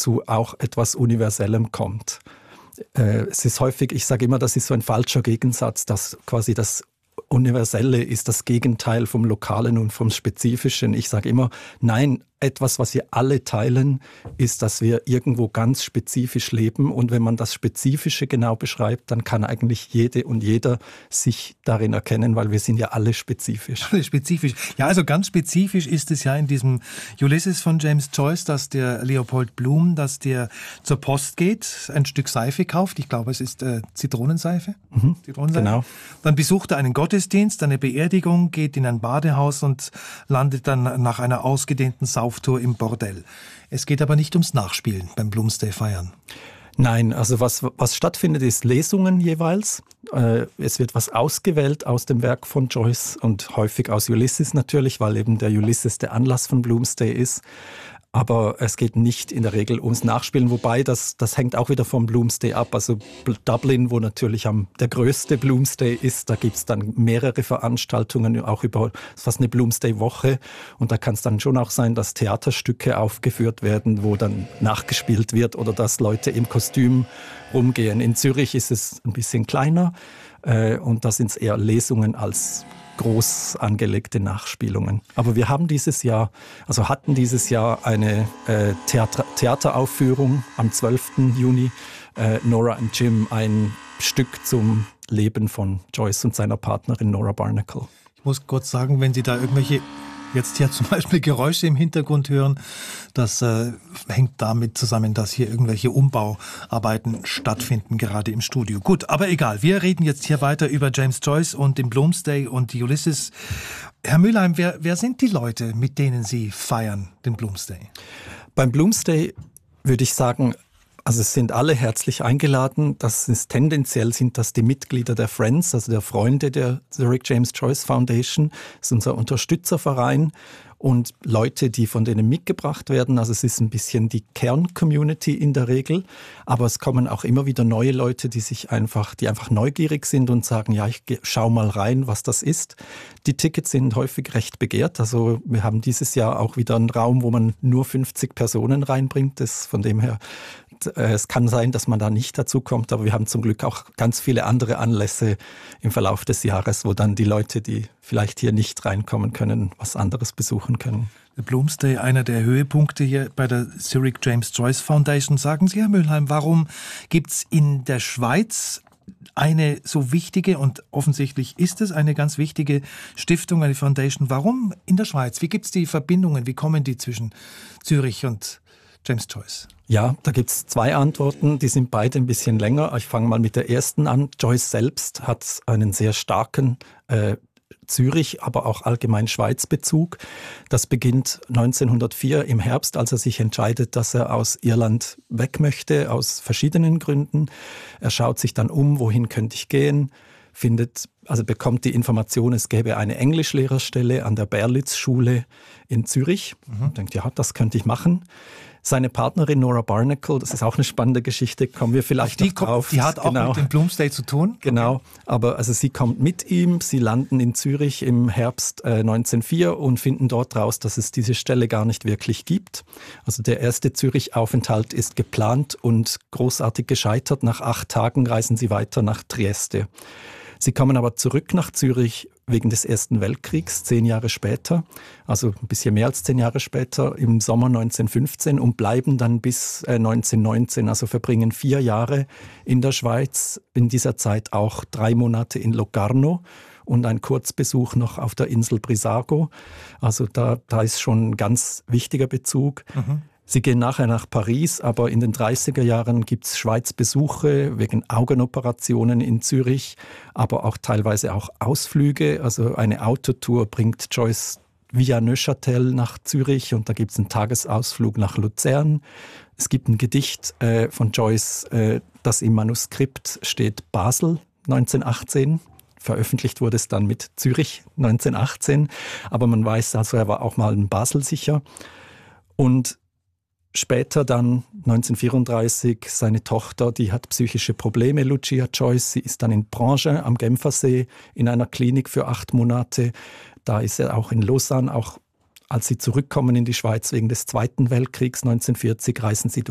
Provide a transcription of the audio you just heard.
zu auch etwas Universellem kommt. Es ist häufig, ich sage immer, das ist so ein falscher Gegensatz, dass quasi das Universelle ist das Gegenteil vom Lokalen und vom Spezifischen. Ich sage immer, nein, etwas, was wir alle teilen, ist, dass wir irgendwo ganz spezifisch leben. Und wenn man das Spezifische genau beschreibt, dann kann eigentlich jede und jeder sich darin erkennen, weil wir sind ja alle spezifisch. Alle spezifisch. Ja, also ganz spezifisch ist es ja in diesem Ulysses von James Joyce, dass der Leopold Bloom, dass der zur Post geht, ein Stück Seife kauft. Ich glaube, es ist Zitronenseife. Zitronenseife. Genau. Dann besucht er einen Gottesdienst, eine Beerdigung, geht in ein Badehaus und landet dann nach einer ausgedehnten Sauftour im Bordell. Es geht aber nicht ums Nachspielen beim Bloomsday-Feiern. Nein, also was stattfindet, ist Lesungen jeweils. Es wird was ausgewählt aus dem Werk von Joyce und häufig aus Ulysses natürlich, weil eben der Ulysses der Anlass von Bloomsday ist. Aber es geht nicht in der Regel ums Nachspielen, wobei das hängt auch wieder vom Bloomsday ab. Also Dublin, wo natürlich der größte Bloomsday ist, da gibt es dann mehrere Veranstaltungen, auch über fast eine Bloomsday-Woche. Und da kann es dann schon auch sein, dass Theaterstücke aufgeführt werden, wo dann nachgespielt wird oder dass Leute im Kostüm rumgehen. In Zürich ist es ein bisschen kleiner und da sind es eher Lesungen als groß angelegte Nachspielungen. Aber wir haben hatten dieses Jahr eine Theateraufführung am 12. Juni. Nora und Jim, ein Stück zum Leben von Joyce und seiner Partnerin Nora Barnacle. Ich muss kurz sagen, wenn Sie da irgendwelche jetzt hier zum Beispiel Geräusche im Hintergrund hören, das hängt damit zusammen, dass hier irgendwelche Umbauarbeiten stattfinden, gerade im Studio. Gut, aber egal, wir reden jetzt hier weiter über James Joyce und den Bloomsday und die Ulysses. Herr Mülheim, wer sind die Leute, mit denen Sie feiern, den Bloomsday? Beim Bloomsday würde ich sagen, also es sind alle herzlich eingeladen. Tendenziell sind das die Mitglieder der Friends, also der Freunde der Rick James Joyce Foundation. Das ist unser Unterstützerverein und Leute, die von denen mitgebracht werden. Also es ist ein bisschen die Kern-Community in der Regel. Aber es kommen auch immer wieder neue Leute, die einfach neugierig sind und sagen, ja, ich schau mal rein, was das ist. Die Tickets sind häufig recht begehrt. Also wir haben dieses Jahr auch wieder einen Raum, wo man nur 50 Personen reinbringt. Von dem her, es kann sein, dass man da nicht dazu kommt, aber wir haben zum Glück auch ganz viele andere Anlässe im Verlauf des Jahres, wo dann die Leute, die vielleicht hier nicht reinkommen können, was anderes besuchen können. Der Bloomsday, einer der Höhepunkte hier bei der Sir Rick James Joyce Foundation. Sagen Sie, Herr Mülheim, warum gibt es in der Schweiz eine so wichtige, und offensichtlich ist es eine ganz wichtige Stiftung, eine Foundation? Warum in der Schweiz? Wie gibt es die Verbindungen? Wie kommen die zwischen Zürich und James Joyce? Ja, da gibt es zwei Antworten, die sind beide ein bisschen länger. Ich fange mal mit der ersten an. Joyce selbst hat einen sehr starken Zürich, aber auch allgemein Schweiz-Bezug. Das beginnt 1904 im Herbst, als er sich entscheidet, dass er aus Irland weg möchte, aus verschiedenen Gründen. Er schaut sich dann um, wohin könnte ich gehen, bekommt die Information, es gäbe eine Englischlehrerstelle an der Berlitz-Schule in Zürich. Denkt, ja, das könnte ich machen. Seine Partnerin Nora Barnacle, das ist auch eine spannende Geschichte, kommen wir vielleicht noch drauf. Die hat auch mit dem Bloomsday zu tun? Genau, aber also sie kommt mit ihm, sie landen in Zürich im Herbst 1904 und finden dort raus, dass es diese Stelle gar nicht wirklich gibt. Also der erste Zürich-Aufenthalt ist geplant und großartig gescheitert. Nach 8 Tagen reisen sie weiter nach Trieste. Sie kommen aber zurück nach Zürich wegen des Ersten Weltkriegs, 10 Jahre später, also ein bisschen mehr als 10 Jahre später, im Sommer 1915 und bleiben dann bis 1919, also verbringen 4 Jahre in der Schweiz, in dieser Zeit auch 3 Monate in Locarno und ein Kurzbesuch noch auf der Insel Brissago. Also da ist schon ein ganz wichtiger Bezug. Sie gehen nachher nach Paris, aber in den 30er Jahren gibt es Schweiz-Besuche wegen Augenoperationen in Zürich, aber auch teilweise auch Ausflüge. Also eine Autotour bringt Joyce via Neuchâtel nach Zürich und da gibt es einen Tagesausflug nach Luzern. Es gibt ein Gedicht von Joyce, das im Manuskript steht Basel 1918. Veröffentlicht wurde es dann mit Zürich 1918, aber man weiß, also er war auch mal in Basel sicher. Und später dann 1934 seine Tochter, die hat psychische Probleme, Lucia Joyce. Sie ist dann in Branche am Genfersee in einer Klinik für 8 Monate. Da ist er auch in Lausanne, auch als sie zurückkommen in die Schweiz wegen des Zweiten Weltkriegs 1940, reisen sie